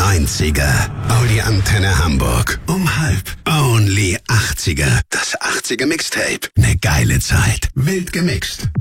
90er. Audi Antenne Hamburg. Um 1:30. Only 80er. Das 80er Mixtape. Ne geile Zeit. Wild gemixt.